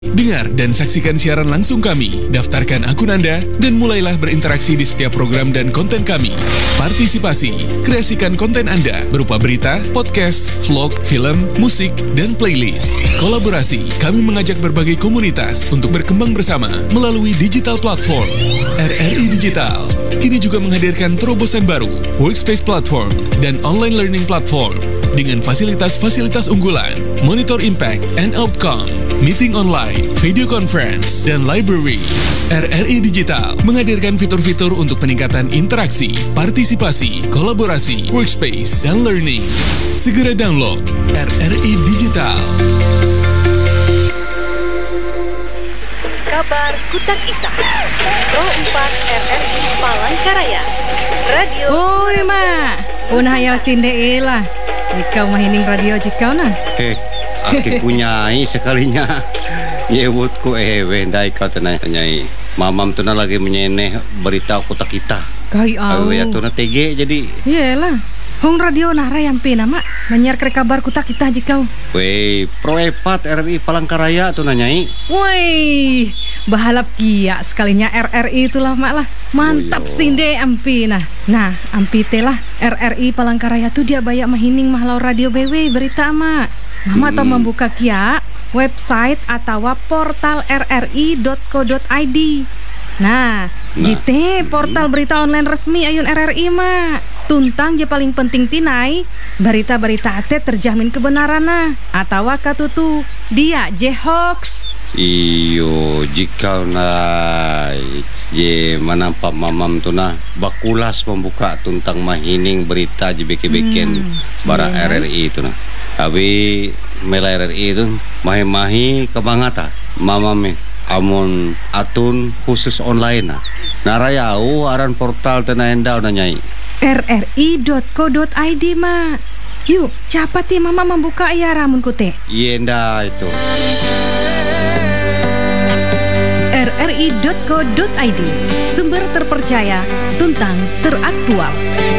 Dengar dan saksikan siaran langsung kami, daftarkan akun Anda, dan mulailah berinteraksi di setiap program dan konten kami. Partisipasi, kreasikan konten Anda berupa berita, podcast, vlog, film, musik, dan playlist. Kolaborasi, kami mengajak berbagai komunitas untuk berkembang bersama melalui digital platform. RRI Digital kini juga menghadirkan terobosan baru, workspace platform, dan online learning platform dengan fasilitas-fasilitas unggulan, monitor impact and outcome, meeting online, video conference, dan library. RRI Digital menghadirkan fitur-fitur untuk peningkatan interaksi, partisipasi, kolaborasi, workspace, dan learning. Segera download RRI Digital. Kabar Kutak Ita Pro 4 RRI Palangkaraya Radio. Oi mak, punah hayal sinde lah. Jikau mahining radio jikau nah. Aki punyai sekalinya. Yewutku wendai kau tanyai. Mamam tuna lagi menyeneh berita Kutak Ita. Kai au. Ya tuna TG jadi. Iyalah. Hong radio nara yang pina mak menyiar kabar Kutak Ita jikau. Wei, Pro 4 RRI Palangkaraya tuh nanyai. Woi, bahalap kia sekalinya RRI itulah mak lah. Mantap sinde ampi nah. Nah, ampi telah RRI Palangkaraya tuh dia bayak mahining mahlau radio BW berita mak. Mama atau membuka kia website atau portal rri.co.id. Nah, jite portal berita online resmi ayun RRI mak. Tuntang je paling penting tinai berita-berita ate terjamin kebenaran nah atau katutu dia je hoax. Iyo jika nai je manampak mamam tu nah bakulas membuka tuntang mahining berita je beke-beken bara RRI itu nah. Tapi mela RRI itu mahi-mahi kebangata mamam amun atun khusus online nah. Narayau aran portal tena endau nanyai rri.co.id mak. Yuk, cepat ya mama membuka ya ramun kute. Yenda itu. rri.co.id, sumber terpercaya, tuntang teraktual.